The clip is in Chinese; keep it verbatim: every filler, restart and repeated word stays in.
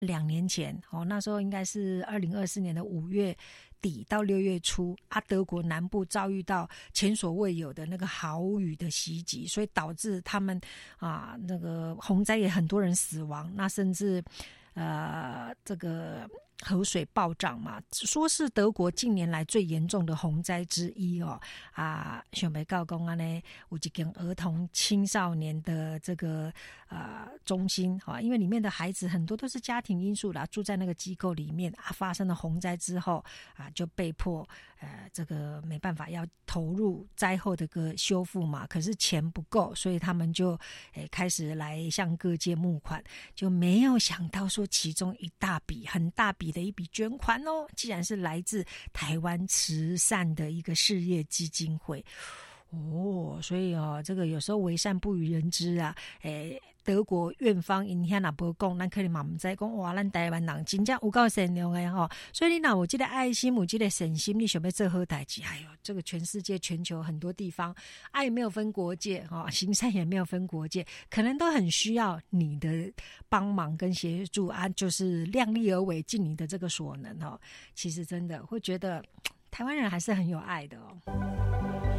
两年前哦，那时候应该是二零二四年的五月底到六月初啊，德国南部遭遇到前所未有的那个豪雨的袭击，所以导致他们啊那个洪灾也很多人死亡，那甚至呃这个河水暴涨嘛，说是德国近年来最严重的洪灾之一哦。啊，想要告公安呢，有一间儿童青少年的这个呃中心啊，因为里面的孩子很多都是家庭因素啦，住在那个机构里面啊，发生了洪灾之后啊，就被迫呃这个没办法要投入灾后的个修复嘛，可是钱不够，所以他们就诶开始来向各界募款，就没有想到说其中一大笔很大笔的一笔捐款哦，既然是来自台湾慈善的一个事业基金会哦，所以哦，这个有时候为善不与人知啊，诶，德国院方因遐若无讲，咱可能嘛唔知讲哇，咱台湾人真正有够善良的吼，所以你若有这个爱心，有这个善心，你想要做好代志，哎呦，这个全世界全球很多地方，爱没有分国界哈，行善也没有分国界，可能都很需要你的帮忙跟协助啊，就是量力而为，尽你的这个所能哦。其实真的会觉得台湾人还是很有爱的哦。